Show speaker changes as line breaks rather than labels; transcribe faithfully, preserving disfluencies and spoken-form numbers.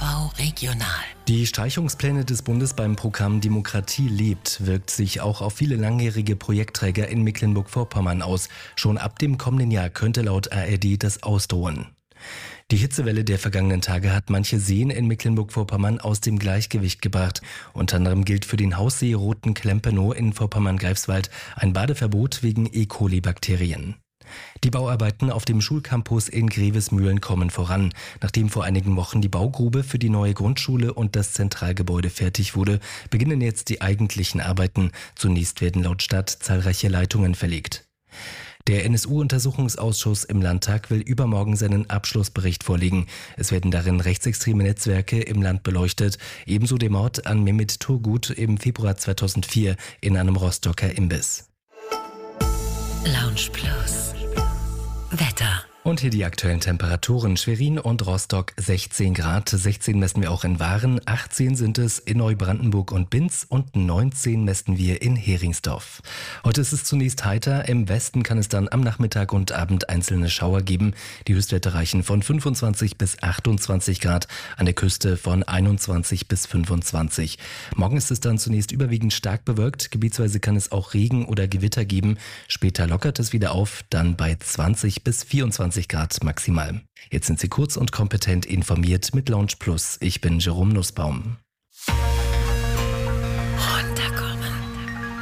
V Regional.
Die Streichungspläne des Bundes beim Programm Demokratie lebt wirkt sich auch auf viele langjährige Projektträger in Mecklenburg-Vorpommern aus. Schon ab dem kommenden Jahr könnte laut A R D das ausdrohen. Die Hitzewelle der vergangenen Tage hat manche Seen in Mecklenburg-Vorpommern aus dem Gleichgewicht gebracht. Unter anderem gilt für den Haussee Roten Klempenow in Vorpommern-Greifswald ein Badeverbot wegen E. coli-Bakterien. Die Bauarbeiten auf dem Schulcampus in Grevesmühlen kommen voran. Nachdem vor einigen Wochen die Baugrube für die neue Grundschule und das Zentralgebäude fertig wurde, beginnen jetzt die eigentlichen Arbeiten. Zunächst werden laut Stadt zahlreiche Leitungen verlegt. Der N S U-Untersuchungsausschuss im Landtag will übermorgen seinen Abschlussbericht vorlegen. Es werden darin rechtsextreme Netzwerke im Land beleuchtet, ebenso der Mord an Mehmet Turgut im Februar zweitausendvier in einem Rostocker Imbiss.
Lounge Plus. Wetter.
Und hier die aktuellen Temperaturen. Schwerin und Rostock sechzehn Grad, sechzehn messen wir auch in Waren, achtzehn sind es in Neubrandenburg und Binz und neunzehn messen wir in Heringsdorf. Heute ist es zunächst heiter, im Westen kann es dann am Nachmittag und Abend einzelne Schauer geben. Die Höchstwerte reichen von fünfundzwanzig bis achtundzwanzig Grad, an der Küste von einundzwanzig bis fünfundzwanzig. Morgen ist es dann zunächst überwiegend stark bewölkt, gebietsweise kann es auch Regen oder Gewitter geben. Später lockert es wieder auf, dann bei zwanzig bis vierundzwanzig Grad maximal. Jetzt sind Sie kurz und kompetent informiert mit Lounge Plus. Ich bin Jerome Nussbaum.